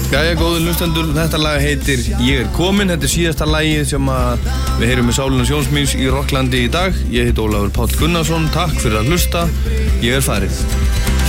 Jæja, góður hlustendur, þetta lag heitir Ég komin, þetta síðasta lagið sem við heyrum með Sálina Sjónsmíns í Rokklandi í dag. Ég heit Ólafur Páll Gunnarsson, takk fyrir að hlusta, ég farin.